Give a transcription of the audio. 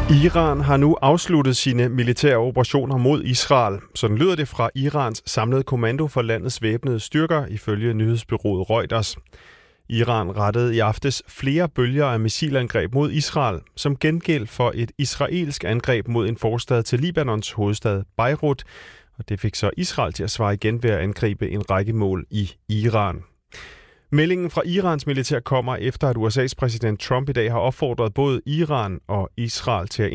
Iran har nu afsluttet sine militære operationer mod Israel. Sådan lyder det fra Irans samlede kommando for landets væbnede styrker, ifølge nyhedsbureauet Reuters. Iran rettede i aftes flere bølger af missilangreb mod Israel, som gengæld for et israelsk angreb mod en forstad til Libanons hovedstad Beirut. Og det fik så Israel til at svare igen ved at angribe en række mål i Iran. Meldingen fra Irans militær kommer efter, at USA's præsident Trump i dag har opfordret både Iran og Israel til at